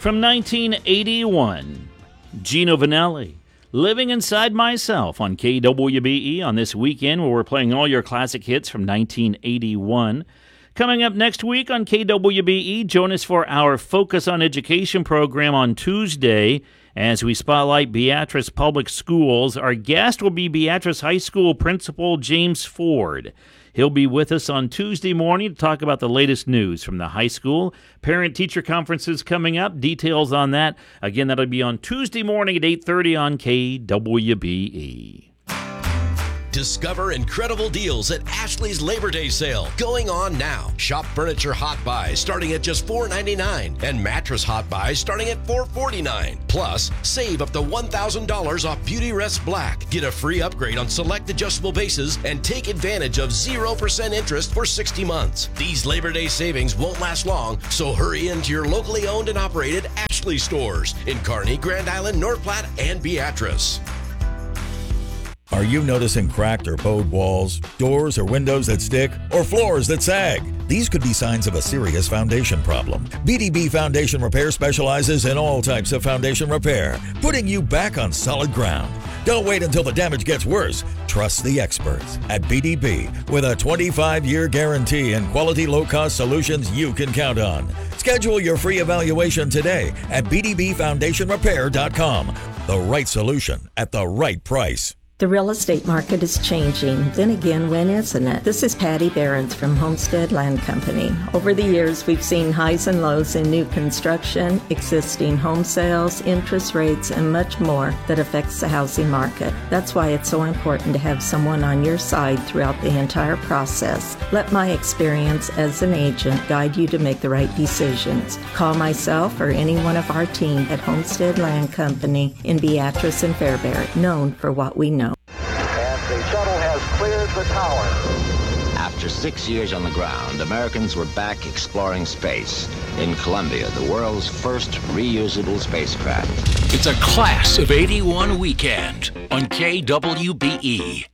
From 1981, Gino Vanelli, Living Inside Myself on KWBE on this weekend where we're playing all your classic hits from 1981. Coming up next week on KWBE, join us for our Focus on Education program on Tuesday as we spotlight Beatrice Public Schools. Our guest will be Beatrice High School Principal James Ford. He'll be with us on Tuesday morning to talk about the latest news from the high school. Parent-teacher conferences coming up. Details on that. Again, that'll be on Tuesday morning at 8:30 on KWBE. Discover incredible deals at Ashley's Labor Day sale going on now. Shop furniture hot buys starting at just $4.99 and mattress hot buys starting at $4.49. Plus, save up to $1,000 off Beauty Rest Black. Get a free upgrade on select adjustable bases and take advantage of 0% interest for 60 months. These Labor Day savings won't last long, so hurry into your locally owned and operated Ashley stores in Kearney, Grand Island, North Platte, and Beatrice. Are you noticing cracked or bowed walls, doors or windows that stick, or floors that sag? These could be signs of a serious foundation problem. BDB Foundation Repair specializes in all types of foundation repair, putting you back on solid ground. Don't wait until the damage gets worse. Trust the experts at BDB with a 25-year guarantee and quality low-cost solutions you can count on. Schedule your free evaluation today at bdbfoundationrepair.com. The right solution at the right price. The real estate market is changing. Then again, when isn't it? This is Patty Behrens from Homestead Land Company. Over the years, we've seen highs and lows in new construction, existing home sales, interest rates, and much more that affects the housing market. That's why it's so important to have someone on your side throughout the entire process. Let my experience as an agent guide you to make the right decisions. Call myself or any one of our team at Homestead Land Company in Beatrice and Fairbury, known for what we know. And the shuttle has cleared the tower. After 6 years on the ground, Americans were back exploring space in Columbia, the world's first reusable spacecraft. It's a Class of '81 weekend on KWBE.